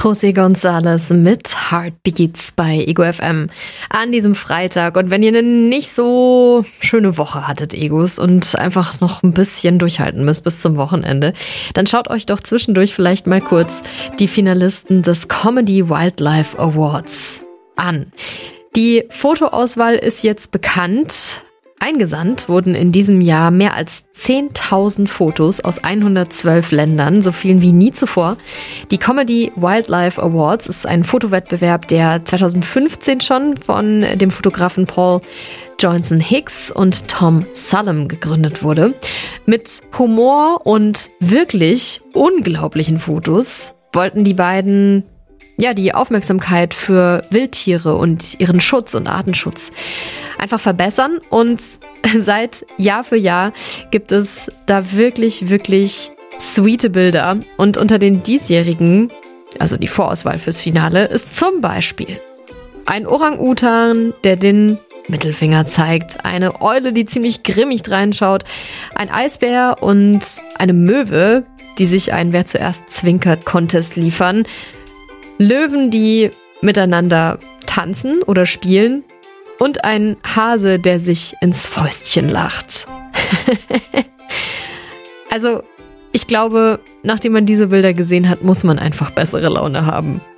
José González mit Heartbeats bei Ego FM an diesem Freitag. Und wenn ihr eine nicht so schöne Woche hattet, Egos, und einfach noch ein bisschen durchhalten müsst bis zum Wochenende, dann schaut euch doch zwischendurch vielleicht mal kurz die Finalisten des Comedy Wildlife Awards an. Die Fotoauswahl ist jetzt bekannt. Eingesandt wurden in diesem Jahr mehr als 10.000 Fotos aus 112 Ländern, so vielen wie nie zuvor. Die Comedy Wildlife Awards ist ein Fotowettbewerb, der 2015 schon von dem Fotografen Paul Johnson Hicks und Tom Sullivan gegründet wurde. Mit Humor und wirklich unglaublichen Fotos wollten die beiden die Aufmerksamkeit für Wildtiere und ihren Schutz und Artenschutz einfach verbessern. Und seit Jahr für Jahr gibt es da wirklich, wirklich sweete Bilder. Und unter den diesjährigen, also die Vorauswahl fürs Finale, ist zum Beispiel ein Orang-Utan, der den Mittelfinger zeigt, eine Eule, die ziemlich grimmig reinschaut, ein Eisbär und eine Möwe, die sich einen Wer zuerst zwinkert-Contest liefern, Löwen, die miteinander tanzen oder spielen und ein Hase, der sich ins Fäustchen lacht. Also, ich glaube, nachdem man diese Bilder gesehen hat, muss man einfach bessere Laune haben.